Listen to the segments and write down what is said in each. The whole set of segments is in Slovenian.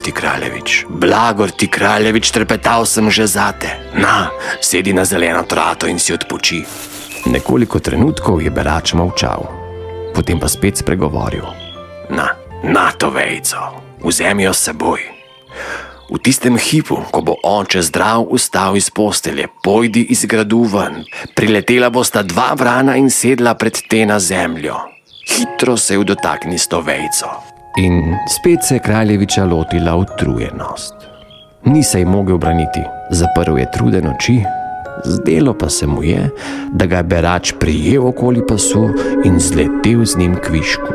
ti, kraljevič, blagor ti, kraljevič, trepetal sem že zate. Na, sedi na zeleno trato in si odpoči. Nekoliko trenutkov je berač molčal, potem pa spet spregovoril. Na to vejico, vzemi jo s seboj. V tistem hipu, ko bo oče zdrav vstal iz postelje, pojdi iz gradu ven. Priletela bosta 2 vrana in sedla pred te na zemljo. Hitro se ju dotakni s to vejico. In spet se je kraljeviča lotila utrujenost. Ni se ji mogel braniti, zaprl je truden oči, zdelo pa se mu je, da ga je berač prijel okoli pasu in zletel z njim k višku.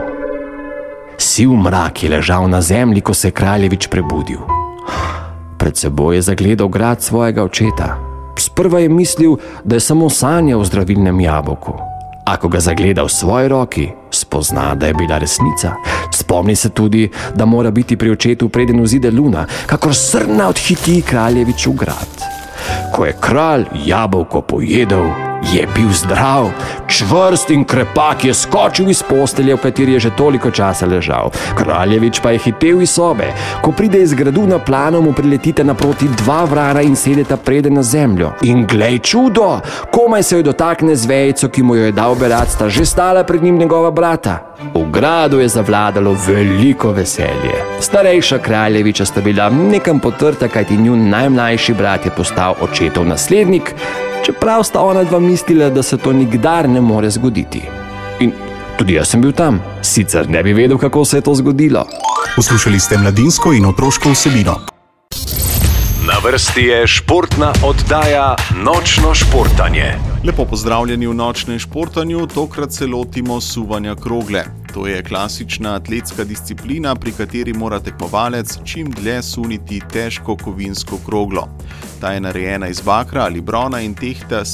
Siv mrak je ležal na zemlji, ko se je kraljevič prebudil. Pred seboj je zagledal grad svojega očeta. Sprva je mislil, da je samo sanjal o zdravilnem jabolku. A ko ga zagleda v svoji roki, spozna, da je bila resnica. Spomni se tudi, da mora biti pri očetu, preden vzide luna, kakor srna odhiti kraljevič v grad. Ko je kralj jabolko pojedel, je bil zdrav, čvrst in krepak, je skočil iz postelje, v kateri je že toliko časa ležal. Kraljevič pa je hitel iz sobe. Ko pride iz gradu na plano, mu priletita naproti 2 vrana in sedeta preden na zemljo. In glej čudo, komaj se jo dotakne z vejico, ki mu jo je dal berač, sta že stala pred njim njegova brata. V gradu je zavladalo veliko veselje. Starejša kraljeviča sta bila nekam potrta, kajti njun najmlajši brat je postal očetov naslednik, čeprav sta ona dva mislila, da se to nikdar ne more zgoditi. In tudi jaz sem bil tam, sicer ne bi vedel, kako se je to zgodilo. Poslušali ste mladinsko in otroško vsebino. Na vrsti je športna oddaja Nočno športanje. Lepo pozdravljeni v Nočnem športanju, tokrat se lotimo suvanja krogle. To je klasična atletska disciplina, pri kateri mora tekmovalec čim dlje suniti težko kovinsko kroglo. Ta je narejena iz bakra ali brona in tehta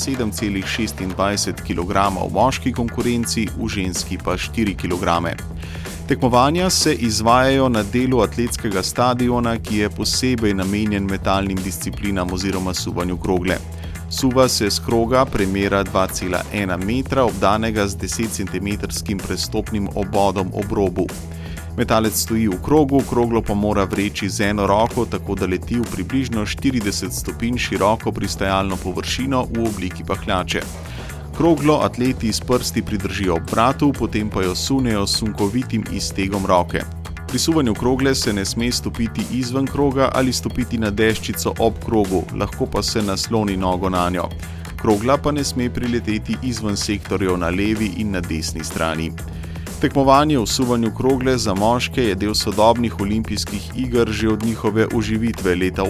7,26 kg v moški konkurenci, v ženski pa 4 kg. Tekmovanja se izvajajo na delu atletskega stadiona, ki je posebej namenjen metalnim disciplinam oziroma suvanju krogle. Suva se s kroga premera 2,1 metra, obdanega z 10 cm prestopnim obodom ob robu. Metalec stoji v krogu, kroglo pa mora vreči z eno roko, tako da leti v približno 40 stopinj široko pristajalno površino v obliki pahljače. Kroglo atleti s prsti pridržijo ob vratu, potem pa jo sunejo s sunkovitim iztegom roke. Pri suvanju krogle se ne sme stopiti izven kroga ali stopiti na deščico ob krogu, lahko pa se nasloni nogo nanjo. Krogla pa ne sme prileteti izven sektorjev na levi in na desni strani. Tekmovanje v suvanju krogle za moške je del sodobnih olimpijskih iger že od njihove oživitve leta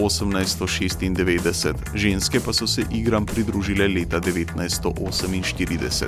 1896. Ženske pa so se igram pridružile leta 1948.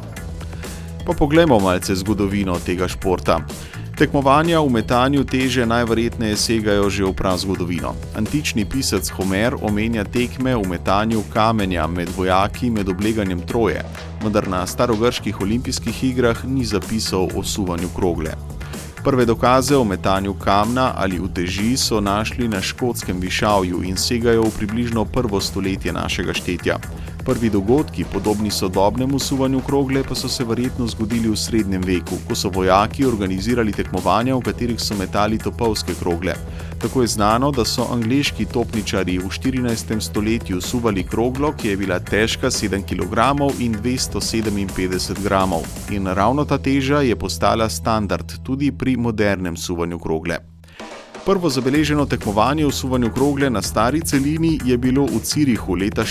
Pa poglejmo malce zgodovino tega športa. Tekmovanja v metanju teže najverjetneje segajo že v prazgodovino. Antični pisec Homer omenja tekme v metanju kamenja med vojaki med obleganjem Troje, vendar na starogrških olimpijskih igrah ni zapisal o suvanju krogle. Prve dokaze o metanju kamna ali uteži so našli na škotskem višavju in segajo v približno 1. stoletje našega štetja. Prvi dogodki, podobni sodobnemu suvanju krogle, pa so se verjetno zgodili v srednjem veku, ko so vojaki organizirali tekmovanja, v katerih so metali topovske krogle. Tako je znano, da so angleški topničarji v 14. stoletju suvali kroglo, ki je bila težka 7 kg in 257 gramov. In ravno ta teža je postala standard tudi pri modernem suvanju krogle. Prvo zabeleženo tekmovanje v suvanju krogle na stari celini je bilo v Cirihu leta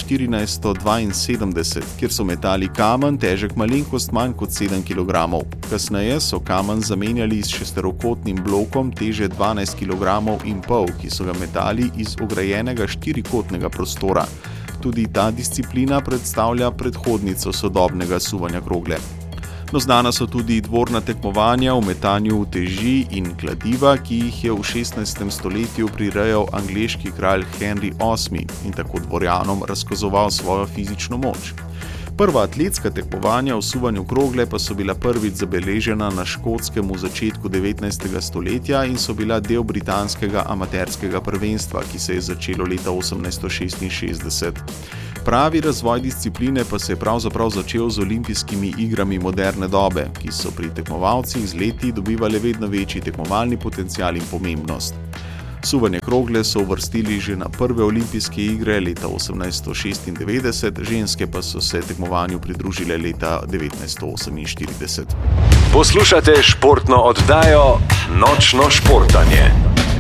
1472, kjer so metali kamen težek malenkost manj kot 7 kg. Kasneje so kamen zamenjali s šesterokotnim blokom teže 12 kg in pol, ki so ga metali iz ograjenega štirikotnega prostora. Tudi ta disciplina predstavlja predhodnico sodobnega suvanja krogle. No, znana so tudi dvorna tekmovanja v metanju uteži in kladiva, ki jih je v 16. stoletju prirejal angleški kralj Henry VIII in tako dvorjanom razkazoval svojo fizično moč. Prva atletska tekmovanja v suvanju krogle pa so bila prvič zabeležena na Škotskem v začetku 19. stoletja in so bila del britanskega amaterskega prvenstva, ki se je začelo leta 1866. Pravi razvoj discipline pa se je pravzaprav začel z olimpijskimi igrami moderne dobe, ki so pri tekmovalcih z leti dobivali vedno večji tekmovalni potencial in pomembnost. Suvanje krogle so uvrstili že na prve olimpijske igre leta 1896, ženske pa so se tekmovanju pridružile leta 1948. Poslušate športno oddajo Nočno športanje.